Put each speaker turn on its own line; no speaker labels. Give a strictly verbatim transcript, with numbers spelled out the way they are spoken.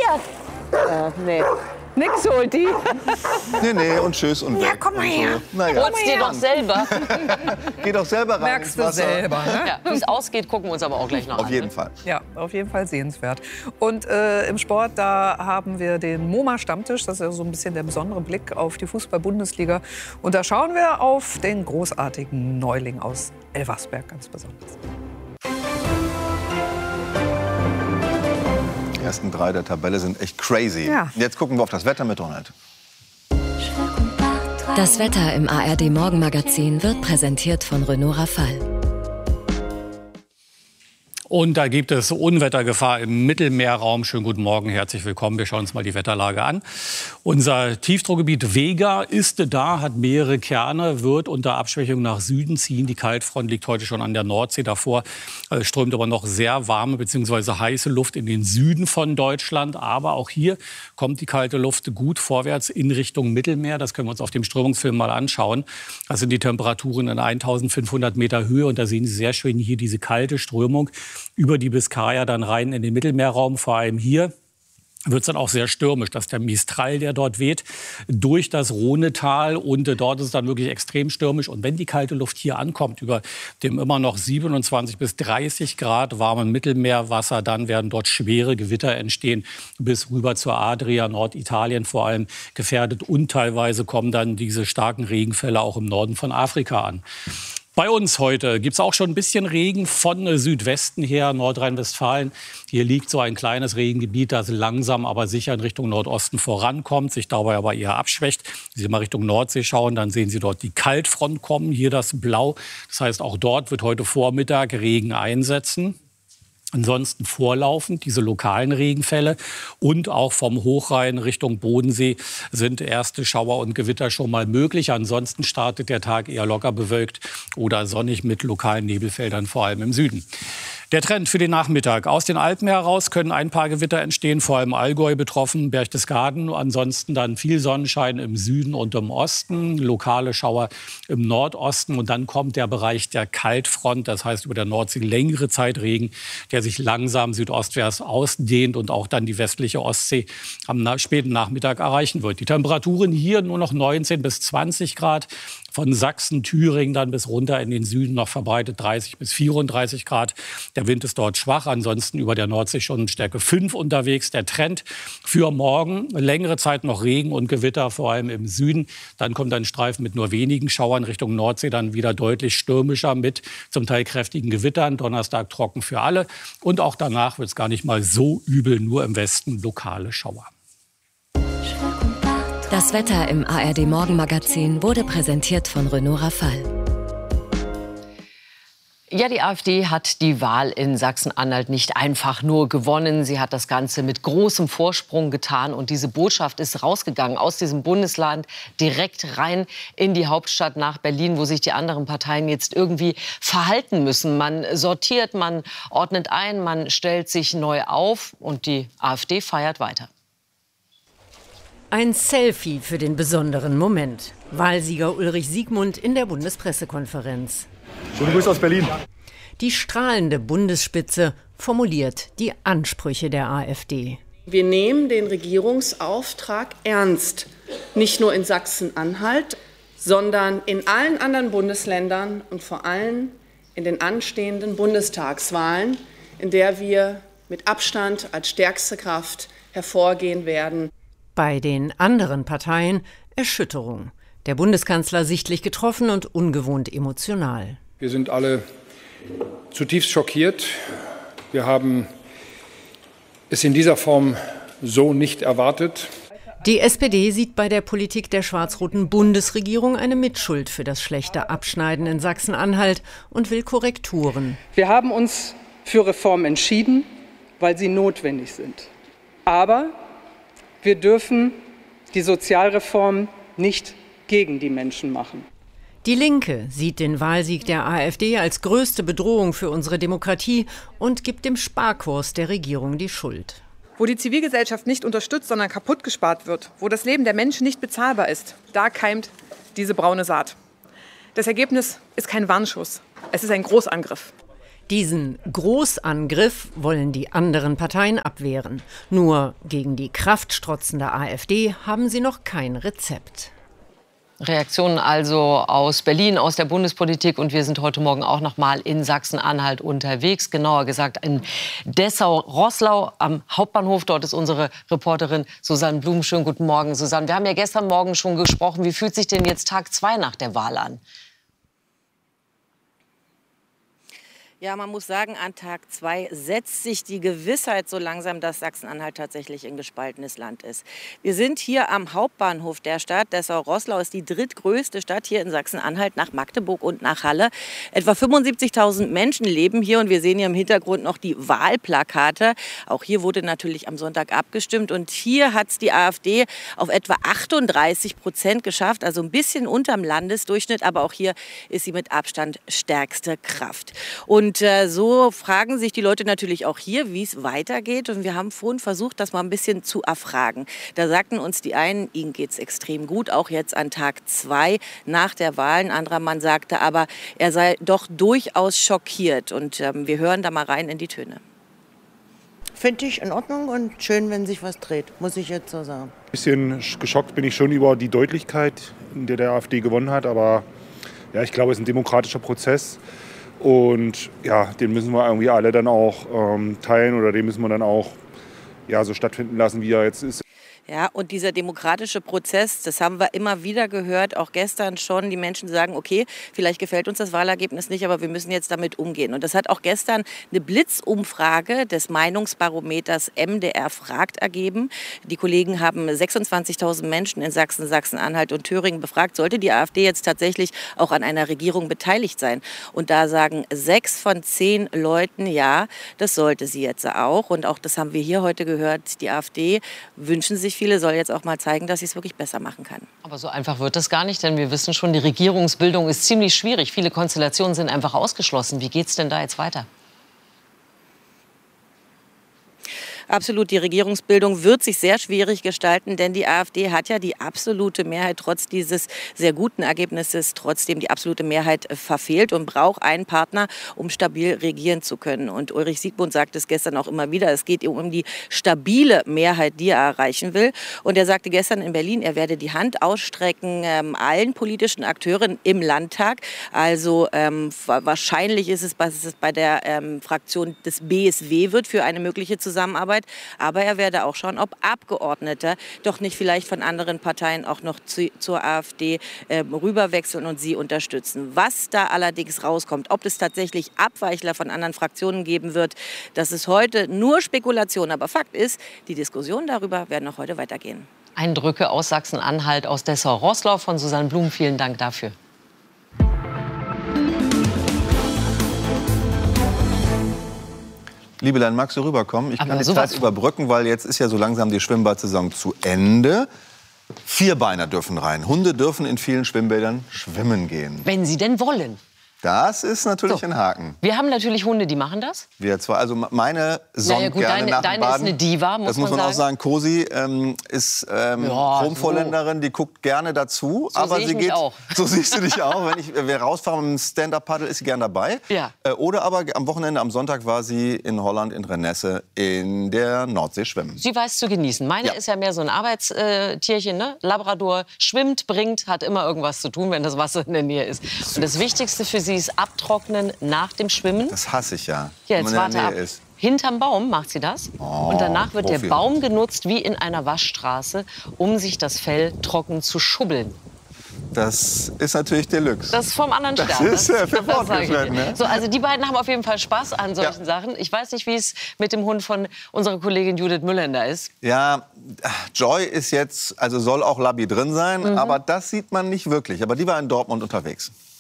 Äh, nee. Nix holt die.
Nee, nee, und tschüss und weg.
Ja, komm mal her.
So. Naja.
Hol's dir doch selber.
Geh doch selber rein
Merkst
ins Wasser.
du selber, ne?
Ja, wie es ausgeht, gucken wir uns aber auch gleich noch
Auf
an.
jeden
ne?
Fall.
Ja, auf jeden Fall sehenswert. Und äh, im Sport, da haben wir den MoMA-Stammtisch. Das ist ja so ein bisschen der besondere Blick auf die Fußball-Bundesliga. Und da schauen wir auf den großartigen Neuling aus Elversberg ganz besonders.
Die ersten drei der Tabelle sind echt crazy.
Ja.
Jetzt gucken wir auf das Wetter mit Donald.
Das Wetter im A R D-Morgenmagazin wird präsentiert von Renault Rafale.
Und da gibt es Unwettergefahr im Mittelmeerraum. Schönen guten Morgen, herzlich willkommen. Wir schauen uns mal die Wetterlage an. Unser Tiefdruckgebiet Vega ist da, hat mehrere Kerne, wird unter Abschwächung nach Süden ziehen. Die Kaltfront liegt heute schon an der Nordsee. Davor äh, strömt aber noch sehr warme bzw. heiße Luft in den Süden von Deutschland. Aber auch hier kommt die kalte Luft gut vorwärts in Richtung Mittelmeer. Das können wir uns auf dem Strömungsfilm mal anschauen. Das sind die Temperaturen in eintausendfünfhundert Meter Höhe. Und da sehen Sie sehr schön hier diese kalte Strömung über die Biskaya dann rein in den Mittelmeerraum. Vor allem hier wird es dann auch sehr stürmisch. Das ist der Mistral, der dort weht, durch das Rhonetal. Und äh, dort ist es dann wirklich extrem stürmisch. Und wenn die kalte Luft hier ankommt, über dem immer noch siebenundzwanzig bis dreißig Grad warmen Mittelmeerwasser, dann werden dort schwere Gewitter entstehen, bis rüber zur Adria, Norditalien vor allem gefährdet. Und teilweise kommen dann diese starken Regenfälle auch im Norden von Afrika an. Bei uns heute gibt es auch schon ein bisschen Regen von Südwesten her, Nordrhein-Westfalen. Hier liegt so ein kleines Regengebiet, das langsam, aber sicher in Richtung Nordosten vorankommt, sich dabei aber eher abschwächt. Wenn Sie mal Richtung Nordsee schauen, dann sehen Sie dort die Kaltfront kommen, hier das Blau. Das heißt, auch dort wird heute Vormittag Regen einsetzen. Ansonsten vorlaufend diese lokalen Regenfälle und auch vom Hochrhein Richtung Bodensee sind erste Schauer und Gewitter schon mal möglich. Ansonsten startet der Tag eher locker bewölkt oder sonnig mit lokalen Nebelfeldern, vor allem im Süden. Der Trend für den Nachmittag. Aus den Alpen heraus können ein paar Gewitter entstehen, vor allem Allgäu betroffen, Berchtesgaden. Ansonsten dann viel Sonnenschein im Süden und im Osten, lokale Schauer im Nordosten. Und dann kommt der Bereich der Kaltfront, das heißt über der Nordsee längere Zeit Regen, der sich langsam südostwärts ausdehnt und auch dann die westliche Ostsee am na- späten Nachmittag erreichen wird. Die Temperaturen hier nur noch neunzehn bis zwanzig Grad. Von Sachsen, Thüringen dann bis runter in den Süden noch verbreitet dreißig bis vierunddreißig Grad. Der Wind ist dort schwach, ansonsten über der Nordsee schon Stärke fünf unterwegs. Der Trend für morgen, längere Zeit noch Regen und Gewitter, vor allem im Süden. Dann kommt ein Streifen mit nur wenigen Schauern Richtung Nordsee, dann wieder deutlich stürmischer mit zum Teil kräftigen Gewittern. Donnerstag trocken für alle. Und auch danach wird es gar nicht mal so übel, nur im Westen lokale Schauer.
Das Wetter im A R D-Morgenmagazin wurde präsentiert von Renault Rafale.
Ja, die AfD hat die Wahl in Sachsen-Anhalt nicht einfach nur gewonnen. Sie hat das Ganze mit großem Vorsprung getan. Und diese Botschaft ist rausgegangen aus diesem Bundesland direkt rein in die Hauptstadt nach Berlin, wo sich die anderen Parteien jetzt irgendwie verhalten müssen. Man sortiert, man ordnet ein, man stellt sich neu auf. Und die AfD feiert weiter.
Ein Selfie für den besonderen Moment. Wahlsieger Ulrich Siegmund in der Bundespressekonferenz.
Schöne Grüße aus Berlin.
Die strahlende Bundesspitze formuliert die Ansprüche der AfD.
Wir nehmen den Regierungsauftrag ernst. Nicht nur in Sachsen-Anhalt, sondern in allen anderen Bundesländern und vor allem in den anstehenden Bundestagswahlen, in der wir mit Abstand als stärkste Kraft hervorgehen werden.
Bei den anderen Parteien Erschütterung. Der Bundeskanzler sichtlich getroffen und ungewohnt emotional.
Wir sind alle zutiefst schockiert. Wir haben es in dieser Form so nicht erwartet.
Die S P D sieht bei der Politik der schwarz-roten Bundesregierung eine Mitschuld für das schlechte Abschneiden in Sachsen-Anhalt und will Korrekturen.
Wir haben uns für Reformen entschieden, weil sie notwendig sind. Aber wir dürfen die Sozialreform nicht gegen die Menschen machen.
Die Linke sieht den Wahlsieg der AfD als größte Bedrohung für unsere Demokratie und gibt dem Sparkurs der Regierung die Schuld.
Wo die Zivilgesellschaft nicht unterstützt, sondern kaputt gespart wird, wo das Leben der Menschen nicht bezahlbar ist, da keimt diese braune Saat. Das Ergebnis ist kein Warnschuss, es ist ein Großangriff.
Diesen Großangriff wollen die anderen Parteien abwehren. Nur gegen die kraftstrotzende AfD haben sie noch kein Rezept.
Reaktionen also aus Berlin, aus der Bundespolitik. Und wir sind heute Morgen auch noch mal in Sachsen-Anhalt unterwegs. Genauer gesagt in Dessau-Roßlau am Hauptbahnhof. Dort ist unsere Reporterin Susanne Blum. Schönen guten Morgen, Susanne. Wir haben ja gestern Morgen schon gesprochen. Wie fühlt sich denn jetzt Tag zwei nach der Wahl an?
Ja, man muss sagen, an Tag zwei setzt sich die Gewissheit so langsam, dass Sachsen-Anhalt tatsächlich ein gespaltenes Land ist. Wir sind hier am Hauptbahnhof der Stadt. Dessau-Roßlau ist die drittgrößte Stadt hier in Sachsen-Anhalt nach Magdeburg und nach Halle. Etwa fünfundsiebzigtausend Menschen leben hier und wir sehen hier im Hintergrund noch die Wahlplakate. Auch hier wurde natürlich am Sonntag abgestimmt und hier hat es die AfD auf etwa achtunddreißig Prozent geschafft, also ein bisschen unterm Landesdurchschnitt, aber auch hier ist sie mit Abstand stärkste Kraft. Und Und äh, so fragen sich die Leute natürlich auch hier, wie es weitergeht. Und wir haben vorhin versucht, das mal ein bisschen zu erfragen. Da sagten uns die einen, ihnen geht es extrem gut, auch jetzt an Tag zwei nach der Wahl. Ein anderer Mann sagte aber, er sei doch durchaus schockiert. Und ähm, wir hören da mal rein in die Töne.
Finde ich in Ordnung und schön, wenn sich was dreht, muss ich jetzt so sagen.
Ein bisschen geschockt bin ich schon über die Deutlichkeit, in der der AfD gewonnen hat. Aber ja, ich glaube, es ist ein demokratischer Prozess. Und ja, den müssen wir irgendwie alle dann auch ähm, teilen oder den müssen wir dann auch ja, so stattfinden lassen, wie er jetzt ist.
Ja, und dieser demokratische Prozess, das haben wir immer wieder gehört, auch gestern schon. Die Menschen sagen, okay, vielleicht gefällt uns das Wahlergebnis nicht, aber wir müssen jetzt damit umgehen. Und das hat auch gestern eine Blitzumfrage des Meinungsbarometers M D R Fragt ergeben. Die Kollegen haben sechsundzwanzigtausend Menschen in Sachsen, Sachsen-Anhalt und Thüringen befragt, sollte die AfD jetzt tatsächlich auch an einer Regierung beteiligt sein. Und da sagen sechs von zehn Leuten, ja, das sollte sie jetzt auch. Und auch das haben wir hier heute gehört, die AfD wünschen sich viele, soll jetzt auch mal zeigen, dass sie es wirklich besser machen kann.
Aber so einfach wird das gar nicht, denn wir wissen schon, die Regierungsbildung ist ziemlich schwierig. Viele Konstellationen sind einfach ausgeschlossen. Wie geht es denn da jetzt weiter?
Absolut, die Regierungsbildung wird sich sehr schwierig gestalten, denn die AfD hat ja die absolute Mehrheit trotz dieses sehr guten Ergebnisses trotzdem die absolute Mehrheit verfehlt und braucht einen Partner, um stabil regieren zu können. Und Ulrich Siegmund sagt es gestern auch immer wieder, es geht um die stabile Mehrheit, die er erreichen will. Und er sagte gestern in Berlin, er werde die Hand ausstrecken ähm, allen politischen Akteuren im Landtag. Also ähm, wahrscheinlich ist es, was es bei der ähm, Fraktion des B S W wird für eine mögliche Zusammenarbeit. Aber er werde auch schauen, ob Abgeordnete doch nicht vielleicht von anderen Parteien auch noch zu, zur AfD äh, rüberwechseln und sie unterstützen. Was da allerdings rauskommt, ob es tatsächlich Abweichler von anderen Fraktionen geben wird, das ist heute nur Spekulation. Aber Fakt ist, die Diskussionen darüber werden auch heute weitergehen.
Eindrücke aus Sachsen-Anhalt, aus Dessau-Roßlau von Susanne Blum. Vielen Dank dafür.
Liebe Lein, magst du rüberkommen? Ich
Aber
kann die
sowas
Zeit überbrücken, weil jetzt ist ja so langsam die Schwimmbadsaison zu Ende. Vierbeiner dürfen rein. Hunde dürfen in vielen Schwimmbädern schwimmen gehen.
Wenn sie denn wollen.
Das ist natürlich
So.
ein Haken.
Wir haben natürlich Hunde, die machen das.
Wir zwar, also meine sonnt
Naja, gut,
gerne
deine-
nach dem
deine ist
Baden.
eine Diva, muss
Das muss
man
man auch
sagen.
sagen. Cosi ähm, ist ähm,
Ja,
Chromvorländerin, die guckt gerne dazu.
So
aber
sehe ich
sie
mich
geht,
auch.
so siehst du dich auch. Wenn ich, wir rausfahren mit dem Stand-Up-Paddle, ist sie gern dabei.
Ja.
Äh, oder aber am Wochenende, am Sonntag war sie in Holland, in Renesse, in der Nordsee schwimmen.
Sie weiß zu genießen. Meine
Ja.
ist ja mehr so ein Arbeitstierchen, ne? Labrador, schwimmt, bringt, hat immer irgendwas zu tun, wenn das Wasser in der Nähe ist. Und das Wichtigste für sie ist Abtrocknen nach dem Schwimmen.
Das hasse ich ja,
Ja,
wenn
jetzt
man
warte
in der
ab.
Nähe ist.
Hinterm Baum macht sie das.
Oh,
und danach wird der
Profi.
Baum genutzt wie in einer Waschstraße, um sich das Fell trocken zu schubbeln.
Das ist natürlich Deluxe.
Das ist vom anderen
Das
Stern.
ist, äh, für
das sage ich dir.
fortgeschritten, ne?
So, also die beiden haben auf jeden Fall Spaß an solchen Sachen. Ich weiß nicht, wie es mit dem Hund von unserer Kollegin Judith Müllender ist.
Ja, Joy ist jetzt, also soll auch Labby drin sein,
Mhm.
aber das sieht man nicht wirklich. Aber die war in Dortmund unterwegs.